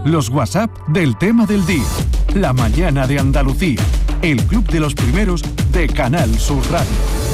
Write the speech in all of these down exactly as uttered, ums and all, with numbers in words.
Los WhatsApp del tema del día. La mañana de Andalucía. El club de los primeros de Canal Sur Radio.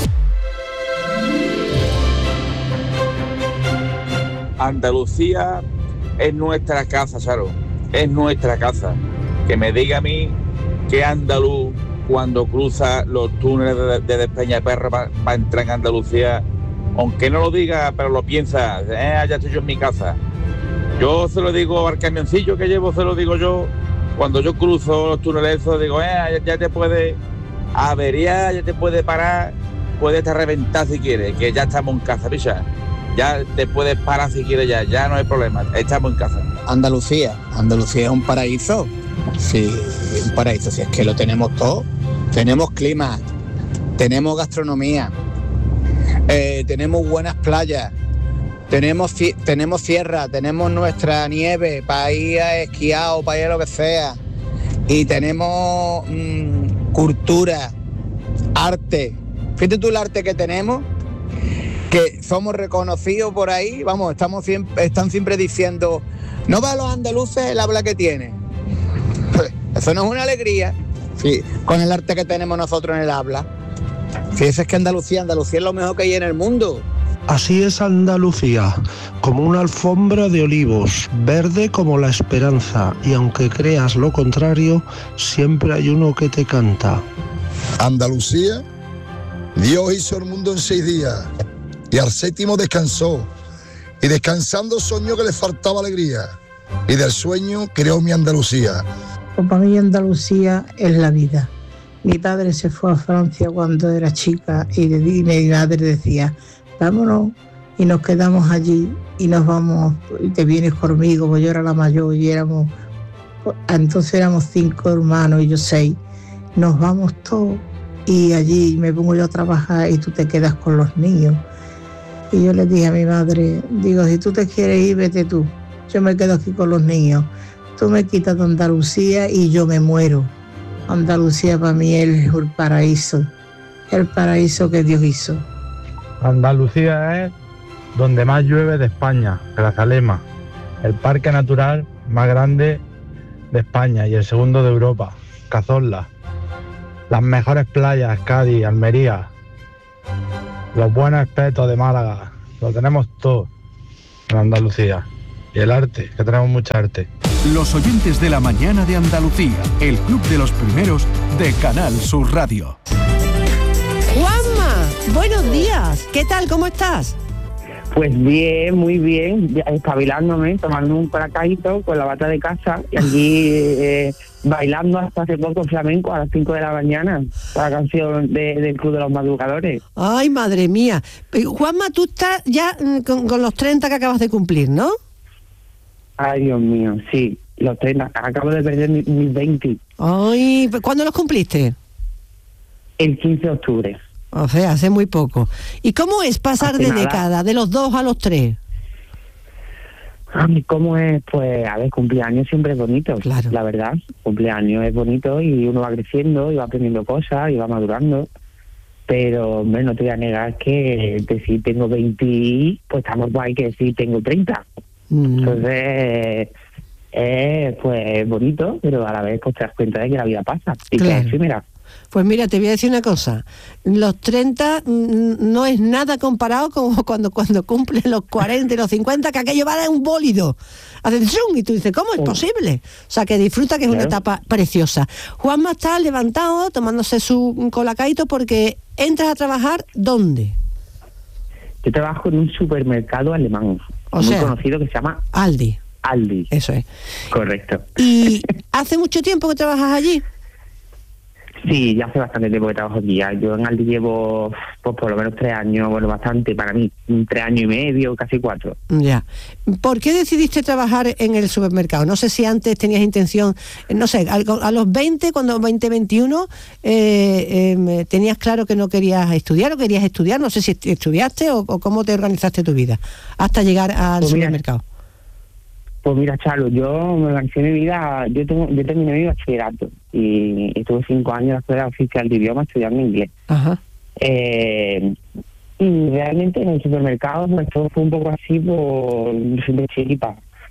Andalucía es nuestra casa, Charo. Es nuestra casa. Que me diga a mí que andaluz, cuando cruza los túneles de, de Despeñaperro para pa entrar en Andalucía, aunque no lo diga, pero lo piensa, eh, allá estoy yo en mi casa. Yo se lo digo al camioncillo que llevo, se lo digo yo, cuando yo cruzo los túneles esos, digo, eh, ya, ya te puede averiar, ya te puede parar, puede estar reventar si quieres, que ya estamos en casa, picha. Ya te puedes parar si quieres, ya, ya no hay problema, estamos en casa. Andalucía, Andalucía es un paraíso, sí, un paraíso, si es que lo tenemos todo, tenemos clima, tenemos gastronomía, eh, tenemos buenas playas, tenemos, fi- tenemos sierra, tenemos nuestra nieve para ir a esquiar o para ir a lo que sea, y tenemos mmm, cultura, arte, fíjate tú el arte que tenemos, que somos reconocidos por ahí, vamos, estamos siempre, están siempre diciendo, no va a los andaluces el habla que tienen. Eso no es una alegría, sí, con el arte que tenemos nosotros en el habla. Fíjese que Andalucía, Andalucía es lo mejor que hay en el mundo. Así es Andalucía, como una alfombra de olivos, verde como la esperanza, y aunque creas lo contrario, siempre hay uno que te canta. Andalucía, Dios hizo el mundo en seis días, y al séptimo descansó, y descansando soñó que le faltaba alegría, y del sueño creó mi Andalucía. Pues para mí Andalucía es la vida. Mi padre se fue a Francia cuando era chica y mi madre decía, vámonos, y nos quedamos allí y nos vamos, y te vienes conmigo, pues yo era la mayor y éramos, entonces éramos cinco hermanos y yo seis, nos vamos todos y allí me pongo yo a trabajar y tú te quedas con los niños. Y yo le dije a mi madre, digo, si tú te quieres ir, vete tú, yo me quedo aquí con los niños, tú me quitas de Andalucía y yo me muero. Andalucía para mí es el paraíso, el paraíso que Dios hizo. Andalucía es donde más llueve de España, Grazalema, el parque natural más grande de España y el segundo de Europa, Cazorla, las mejores playas, Cádiz, Almería, los buenos espetos de Málaga, lo tenemos todo en Andalucía. Y el arte, que tenemos mucha arte. Los oyentes de la mañana de Andalucía, el club de los primeros de Canal Sur Radio. Juanma, buenos días. ¿Qué tal? ¿Cómo estás? Pues bien, muy bien, espabilándome, tomando un paracaíto con la bata de casa y allí eh, bailando hasta hace poco flamenco a las cinco de la mañana, la canción de, del Club de los Madrugadores. Ay, madre mía. Juanma, tú estás ya con, con los treinta que acabas de cumplir, ¿no? Ay, Dios mío, sí, los treinta, acabo de perder mis, mis veinte. Ay, ¿cuándo los cumpliste? El quince de octubre. O sea, hace muy poco. ¿Y cómo es pasar hace de nada. década, de los dos a los tres? Ay, ¿cómo es? Pues, a ver, cumpleaños siempre es bonito, claro. La verdad. Cumpleaños es bonito y uno va creciendo y va aprendiendo cosas y va madurando. Pero, hombre, no te voy a negar que decir tengo veinte, pues estamos guay que decir tengo treinta. Mm. Entonces, eh, pues bonito, pero a la vez pues te das cuenta de que la vida pasa. Y claro. Que es efímera. Pues mira, te voy a decir una cosa, los treinta no es nada comparado con cuando, cuando cumplen los cuarenta y los cincuenta, que aquello va de un bólido, hacen zoom, y tú dices, ¿cómo es posible? O sea, que disfruta, que es claro. Una etapa preciosa. Juanma está levantado, tomándose su colacaito, porque entras a trabajar, ¿dónde? Yo trabajo en un supermercado alemán, o muy sea, conocido, que se llama Aldi. Aldi. Eso es. Correcto. ¿Y hace mucho tiempo que trabajas allí? Sí, ya hace bastante tiempo que trabajo aquí. Yo en Aldi llevo pues, por lo menos tres años, bueno, bastante para mí, tres años y medio, casi cuatro. Ya. ¿Por qué decidiste trabajar en el supermercado? No sé si antes tenías intención, no sé, a, a los veinte, cuando veinte, veintiuno, eh, eh, tenías claro que no querías estudiar o querías estudiar, no sé si estudiaste o, o cómo te organizaste tu vida hasta llegar al pues supermercado. Mira, pues mira, Chalo, yo me organicé mi vida, yo, tengo, yo terminé mi bachillerato y estuve cinco años en la Escuela Oficial de Idioma estudiando inglés. Ajá. Eh, y realmente en el supermercado pues todo fue un poco así por de chiripa.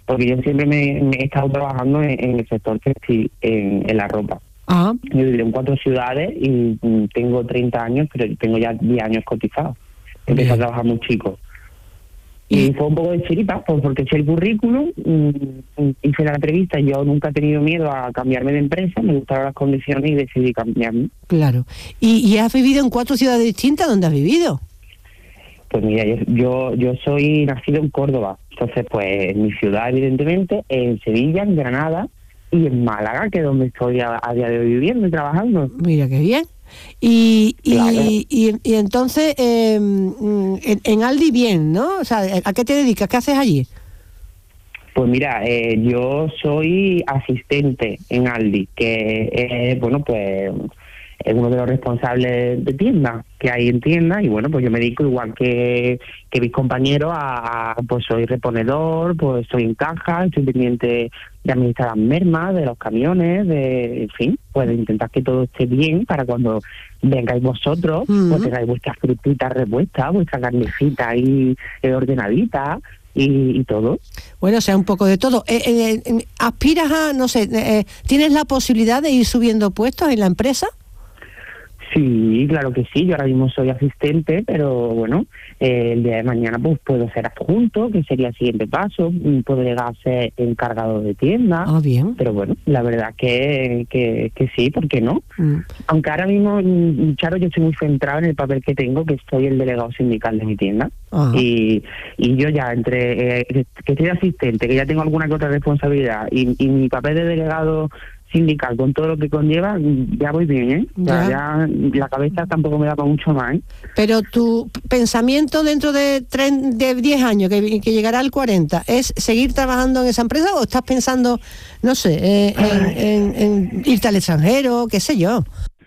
porque yo siempre me, me he estado trabajando en, en el sector textil, en, en la ropa. Ajá. Yo he vivido en cuatro ciudades y mm, tengo treinta años, pero tengo ya diez años cotizados. Empecé Bien. a trabajar muy chico. Y fue un poco de chiripa, pues porque eché el currículum, mm, hice la entrevista, yo nunca he tenido miedo a cambiarme de empresa, me gustaron las condiciones y decidí cambiarme. Claro. ¿Y, y has vivido en cuatro ciudades distintas? ¿Dónde has vivido? Pues mira, yo, yo yo soy nacido en Córdoba, entonces pues en mi ciudad evidentemente, en Sevilla, en Granada y en Málaga, que es donde estoy a, a día de hoy viviendo y trabajando. Mira qué bien. Y, y, Claro. y, y entonces, eh, en, en Aldi bien, ¿no? O sea, ¿a qué te dedicas? ¿Qué haces allí? Pues mira, eh, yo soy asistente en Aldi, que es, bueno, pues es uno de los responsables de tienda que hay en tienda, y bueno, pues yo me dedico igual que, que mis compañeros a, a, pues soy reponedor, pues soy en caja, estoy pendiente de administrar las mermas, de los camiones, de, en fin, pues de intentar que todo esté bien para cuando vengáis vosotros, Mm. pues tengáis vuestras frutitas repuestas, vuestra carnecita ahí eh, ordenadita y, y todo. Bueno, o sea, un poco de todo. Eh, eh, eh, ¿Aspiras a, no sé, eh, tienes la posibilidad de ir subiendo puestos en la empresa? Sí, claro que sí. Yo ahora mismo soy asistente, pero bueno, eh, el día de mañana pues puedo ser adjunto, que sería el siguiente paso. Mm, Puedo llegar a ser encargado de tienda. Ah, bien. Pero bueno, la verdad que, que, que sí, ¿por qué no? Mm. Aunque ahora mismo, mm, Charo, yo estoy muy centrado en el papel que tengo, que soy el delegado sindical de mi tienda. Ajá. Y, y yo ya entre eh, que que estoy de asistente, que ya tengo alguna que otra responsabilidad, y, y mi papel de delegado sindical con todo lo que conlleva, ya voy bien, ¿eh? O sea, Ya. ya la cabeza tampoco me da para mucho más, ¿eh? Pero tu pensamiento dentro de, tre- de diez años, que, que llegará al cuarenta, ¿es seguir trabajando en esa empresa o estás pensando, no sé, eh, en, en- en irte al extranjero, qué sé yo?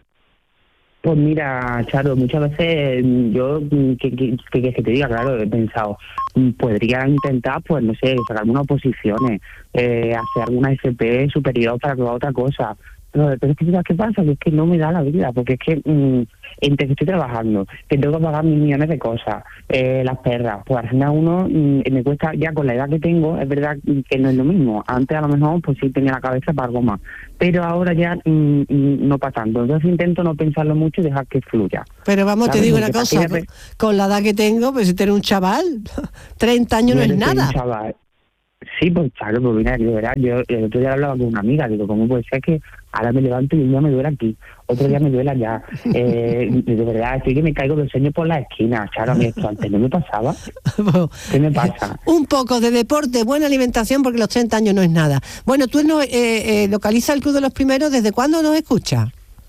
Pues mira, Charo, muchas veces mm, yo, mm, que, que, que, que te diga, claro, he pensado, mm, podría intentar, pues no sé, sacar algunas oposiciones, eh, hacer alguna F P superior para probar otra cosa. Pero, pero es que ¿sabes qué pasa? Que es que no me da la vida, porque es que mm, entre que estoy trabajando, que tengo que pagar mil millones de cosas, eh, las perras, pues al final uno mm, me cuesta, ya con la edad que tengo, es verdad que no es lo mismo. Antes a lo mejor pues sí tenía la cabeza para algo más, pero ahora ya mm, mm, no para tanto. Entonces intento no pensarlo mucho y dejar que fluya. Pero vamos, te ¿Sabes? digo una Porque cosa, para que con, con la edad que tengo, pues si tú eres un chaval, treinta años no es Yo soy un nada. chaval. Sí, pues claro, pues mira, de verdad, yo el otro día hablaba con una amiga, digo, ¿cómo puede ser que ahora me levanto y un día me duele aquí, otro día me duele allá? Eh, de verdad, estoy que me caigo del sueño por la esquina, Charo, a mí esto antes no me pasaba. ¿Qué me pasa? Un poco de deporte, buena alimentación, porque los treinta años no es nada. Bueno, tú no, eh, eh, localiza el Club de los Primeros, ¿desde cuándo nos escuchas?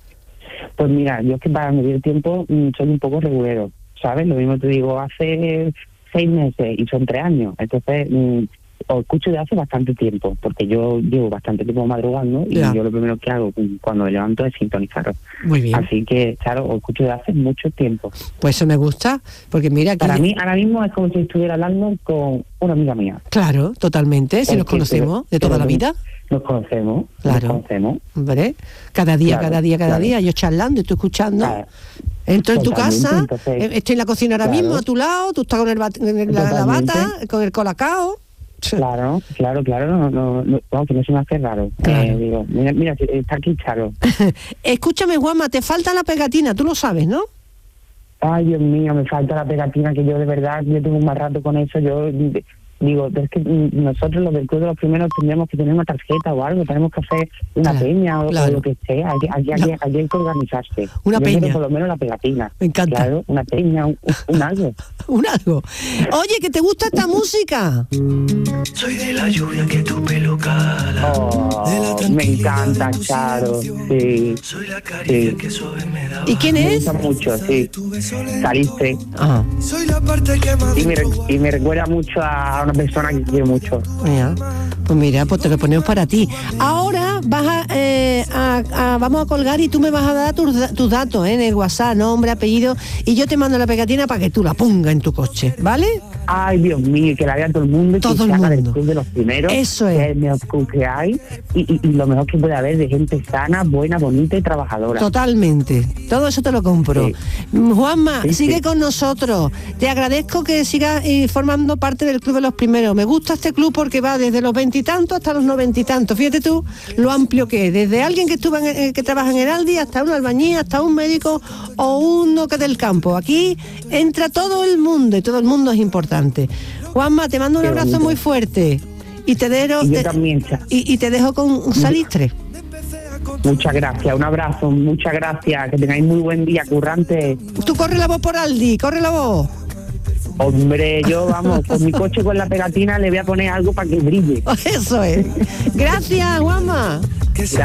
Pues mira, yo es que para medir el tiempo mm, soy un poco regulero, ¿sabes? Lo mismo te digo, hace seis meses y son tres años, entonces mm, os escucho de hace bastante tiempo, porque yo llevo bastante tiempo madrugando y Ya. yo lo primero que hago mm, cuando me levanto es sintonizaros. Muy bien. Así que, claro, os escucho de hace mucho tiempo. Pues eso me gusta, porque mira aquí... Para mí, ahora mismo es como si estuviera hablando con una amiga mía. Claro, totalmente, si nos Porque- conocemos de pero- toda la pero vida. Nos conocemos, Claro. nos conocemos. Hombre, cada día, Claro, cada día, cada claro. día, yo charlando y tú escuchando. Claro. Entro en tu Totalmente, casa, entonces, eh, estoy en la cocina ahora claro. mismo, a tu lado, tú estás con el bat- en la, la Totalmente. bata, con el colacao. Claro, claro, claro, no, no, no, vamos, que no se me hace raro. Claro. Eh, digo, mira, mira, está aquí Charo. Escúchame, Juanma, te falta la pegatina, tú lo sabes, ¿no? Ay, Dios mío, me falta la pegatina, que yo de verdad, yo tengo un mal rato con eso, yo de- digo, es que mm, nosotros los del Club de los Primeros tendríamos que tener una tarjeta o algo, tenemos que hacer una Claro, peña o, claro. o lo que sea, aquí, aquí, aquí, aquí hay que organizarse. Una Yo peña. quiero por lo menos la pegatina. Me encanta. Claro, una peña, un, un algo. Un algo. Oye, ¿que te gusta esta música? Soy de la lluvia que tu pelo cala. Oh, me encanta, Charo, sí. Soy la caricia Sí. que suave me da. ¿Y quién Me es? gusta mucho, sí. Saliste. Ah, Soy la parte que más Y me, re- y me recuerda mucho a una persona que quiero mucho. mira. Pues mira, pues te lo ponemos para ti. Ahora vas a, eh, a- a- vamos a colgar y tú me vas a dar tus, da- tus datos, ¿eh? En el WhatsApp, nombre, apellido, y yo te mando la pegatina para que tú la pongas en tu coche, ¿vale? ay Dios mío, que la vea todo el mundo y todo que el se haga mundo. del club de los primeros. Eso es. Que es el mejor club que hay y, y, y lo mejor que puede haber de gente sana, buena, bonita y trabajadora. Totalmente, todo eso te lo compro. Sí. Juanma, Sí, sigue sí. con nosotros. Te agradezco que sigas eh, formando parte del Club de los Primeros. Me gusta este club porque va desde los veintitantos hasta los noventa y tantos. Fíjate tú lo amplio que es. Desde alguien que estuvo en, eh, que trabaja en Heraldi hasta un albañil, hasta un médico o uno que del campo. Aquí entra todo el mundo y todo el mundo es importante. Juanma, te mando un Qué abrazo bonito. muy fuerte y te dejo, Y yo te- también, Cha. y, y te dejo con Salistre. Muchas gracias, un abrazo, muchas gracias, que tengáis muy buen día, currante. Tú corre la voz por Aldi, corre la voz. Hombre, yo vamos, con mi coche con la pegatina le voy a poner algo para que brille. Eso es. Gracias, Juanma. Gracias.